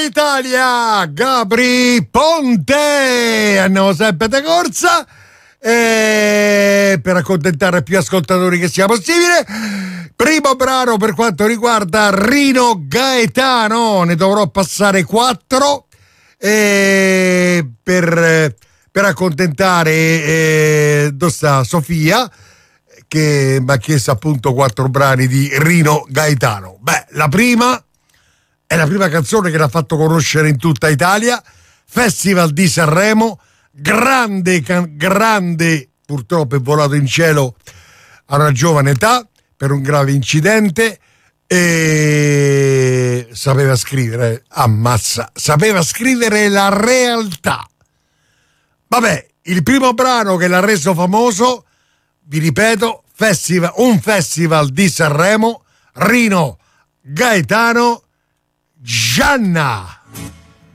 Italia, Gabri Ponte. Andiamo sempre di corsa per accontentare più ascoltatori che sia possibile. Primo brano per quanto riguarda Rino Gaetano, ne dovrò passare 4 per accontentare Sofia, che mi ha chiesto appunto 4 brani di Rino Gaetano. Beh, la prima è la prima canzone che l'ha fatto conoscere in tutta Italia, Festival di Sanremo, grande, purtroppo è volato in cielo a una giovane età per un grave incidente, e sapeva scrivere, sapeva scrivere la realtà. Vabbè, il primo brano che l'ha reso famoso, vi ripeto, un festival di Sanremo, Rino Gaetano, Gianna.